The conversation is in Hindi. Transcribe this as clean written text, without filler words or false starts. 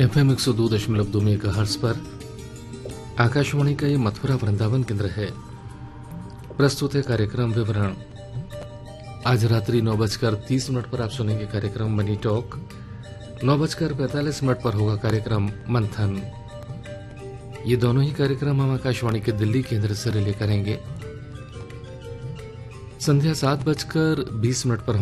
FM 102.2 मेगाहर्ट्ज पर आकाशवाणी का ये मथुरा वृंदावन केंद्र है। प्रस्तुत है कार्यक्रम विवरण। आज रात्रि 9:30 पर आप सुनेंगे कार्यक्रम मनी टॉक। 9:45 पर होगा कार्यक्रम मंथन। ये दोनों ही कार्यक्रम हम आकाशवाणी के दिल्ली केंद्र से रिले करेंगे। संध्या 7:20 पर